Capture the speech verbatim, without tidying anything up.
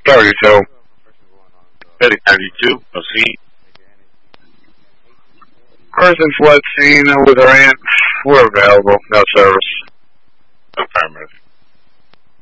thirty-two. thirty, thirty-two. Proceed. Person fled scene with her aunt. We're available. No service. Affirmative.